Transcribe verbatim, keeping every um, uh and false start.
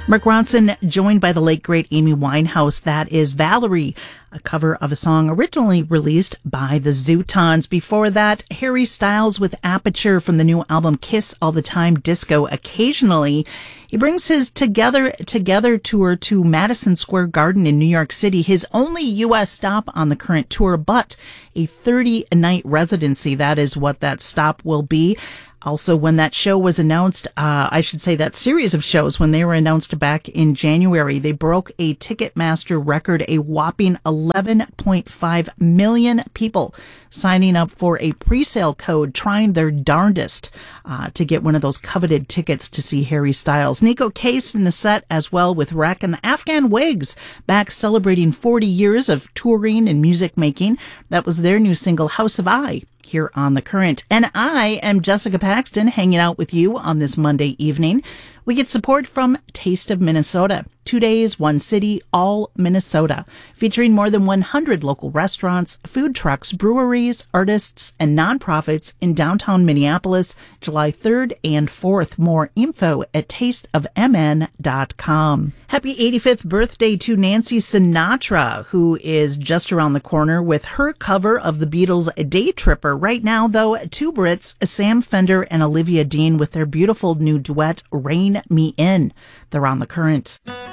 Mark Ronson, joined by the late, great Amy Winehouse. That is Valerie, a cover of a song originally released by the Zootons. Before that, Harry Styles with Aperture from the new album Kiss All the Time, Disco Occasionally. He brings his Together Together tour to Madison Square Garden in New York City, his only U S stop on the current tour, but a thirty-night residency. That is what that stop will be. Also, when that show was announced, uh, I should say that series of shows, when they were announced back in January, they broke a Ticketmaster record, a whopping eleven point five million people signing up for a pre-sale code, trying their darndest uh, to get one of those coveted tickets to see Harry Styles. Nico Case in the set as well with Wreck, and the Afghan Wigs back celebrating forty years of touring and music making. That was their new single, House of I, here on The Current. And I am Jessica Paxton, hanging out with you on this Monday evening. We get support from Taste of Minnesota. Two days, one city, all Minnesota. Featuring more than one hundred local restaurants, food trucks, breweries, artists, and nonprofits in downtown Minneapolis, July third and fourth. More info at taste of m n dot com. Happy eighty-fifth birthday to Nancy Sinatra, who is just around the corner with her cover of the Beatles' Day Tripper. Right now, though, two Brits, Sam Fender and Olivia Dean, with their beautiful new duet, Rain Me In. They're on The Current.